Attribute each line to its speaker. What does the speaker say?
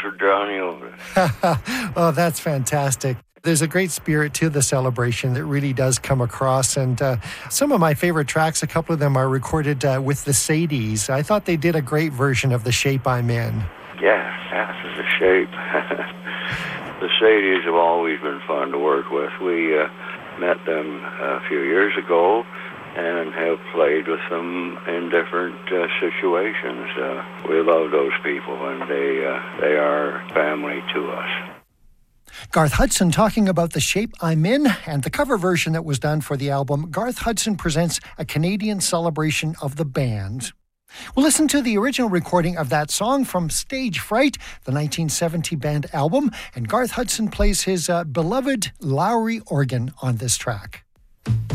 Speaker 1: for Johnny Otis.
Speaker 2: Oh, that's fantastic. There's a great spirit to the celebration that really does come across. And some of my favorite tracks, a couple of them are recorded with the Sadies. I thought they did a great version of The Shape I'm In.
Speaker 1: Yes, that's the Shape. The Sadies have always been fun to work with. We met them a few years ago and have played with them in different situations. We love those people, and they are family to us.
Speaker 2: Garth Hudson talking about The Shape I'm In and the cover version that was done for the album. Garth Hudson presents a Canadian celebration of the band. We'll listen to the original recording of that song from Stage Fright, the 1970 band album, and Garth Hudson plays his beloved Lowrey organ on this track.